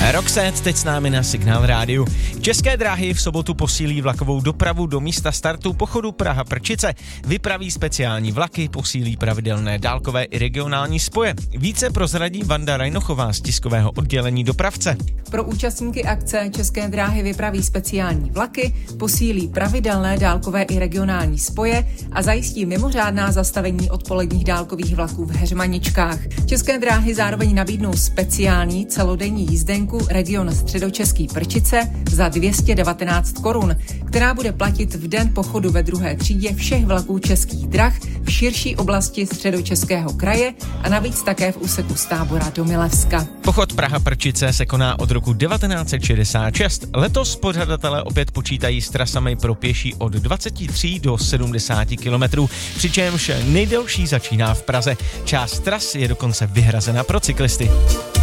Roxette teď s námi na Signál rádiu. České dráhy v sobotu posílí vlakovou dopravu do místa startu pochodu Praha-Prčice. Vypraví speciální vlaky, posílí pravidelné dálkové i regionální spoje. Více prozradí Vanda Rajnochová z tiskového oddělení dopravce. Pro účastníky akce České dráhy vypraví speciální vlaky, posílí pravidelné dálkové i regionální spoje a zajistí mimořádná zastavení odpoledních dálkových vlaků v Heřmaničkách. České dráhy zároveň nabídnou speciální celodenní jízdenku Region Středočeský Prčice za 219 korun, která bude platit v den pochodu ve druhé třídě všech vlaků Českých drah v širší oblasti Středočeského kraje a navíc také v úseku z Tábora do Milevska. Pochod Praha-Prčice se koná od roku 1966. Letos pořadatelé opět počítají s trasami pro pěší od 23 do 70 kilometrů, přičemž nejdelší začíná v Praze. Část tras je dokonce vyhrazena pro cyklisty.